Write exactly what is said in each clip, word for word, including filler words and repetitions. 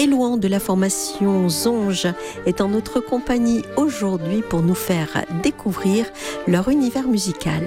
Élouan de la formation Zonge est en notre compagnie aujourd'hui pour nous faire découvrir leur univers musical.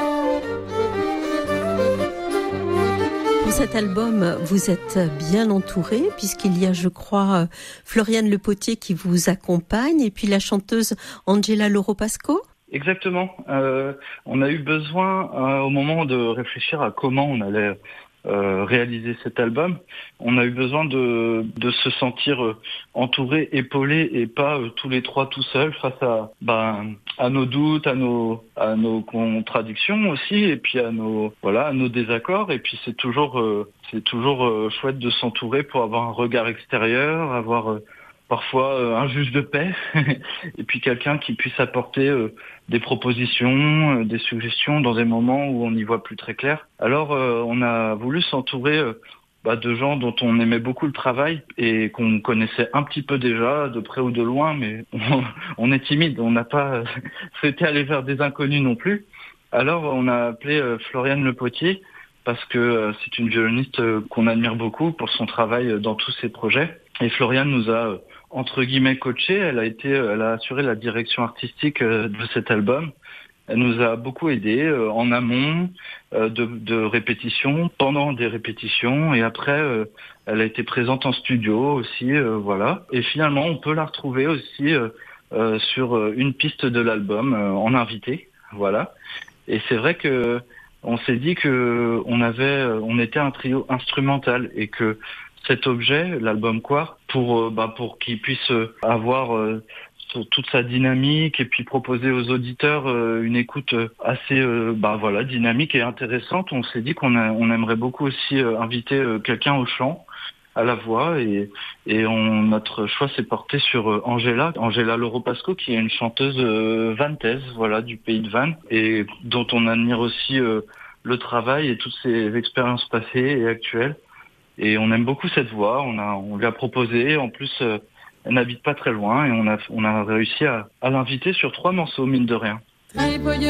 Pour cet album, vous êtes bien entouré puisqu'il y a, je crois, Floriane Lepotier qui vous accompagne et puis la chanteuse Angela Loropasco. Exactement. Euh, on a eu besoin, euh, au moment de réfléchir à comment on allait euh, réaliser cet album, on a eu besoin de, de se sentir euh, entouré, épaulé et pas euh, tous les trois tout seuls face à, ben, à nos doutes, à nos, à nos contradictions aussi, et puis à nos, voilà, à nos désaccords. Et puis c'est toujours, euh, c'est toujours euh, chouette de s'entourer pour avoir un regard extérieur, avoir euh, parfois euh, un juge de paix, et puis quelqu'un qui puisse apporter euh, des propositions, euh, des suggestions dans des moments où on n'y voit plus très clair. Alors euh, on a voulu s'entourer euh, bah, de gens dont on aimait beaucoup le travail et qu'on connaissait un petit peu déjà, de près ou de loin, mais on, on est timide, on n'a pas euh, souhaité aller vers des inconnus non plus. Alors on a appelé euh, Floriane Lepotier, parce que euh, c'est une violoniste euh, qu'on admire beaucoup pour son travail euh, dans tous ses projets. Et Floriane nous a euh, entre guillemets coachée, elle a été, elle a assuré la direction artistique de cet album. Elle nous a beaucoup aidés euh, en amont euh, de, de répétitions, pendant des répétitions, et après euh, elle a été présente en studio aussi, euh, voilà. Et finalement, on peut la retrouver aussi euh, euh, sur une piste de l'album euh, en invité, voilà. Et c'est vrai que on s'est dit que on avait, on était un trio instrumental et que cet objet, l'album Quar, pour euh, bah, pour qu'il puisse avoir euh, toute sa dynamique et puis proposer aux auditeurs euh, une écoute assez euh, bah voilà dynamique et intéressante. On s'est dit qu'on a, on aimerait beaucoup aussi euh, inviter euh, quelqu'un au chant, à la voix, et et on notre choix s'est porté sur euh, Angela, Angela Loropasco, qui est une chanteuse euh, vantaise, voilà, du pays de Vannes, et dont on admire aussi euh, le travail et toutes ses expériences passées et actuelles. Et on aime beaucoup cette voix, on a, on lui a proposé, en plus, euh, elle n'habite pas très loin, et on a, on a réussi à, à l'inviter sur trois morceaux, mine de rien.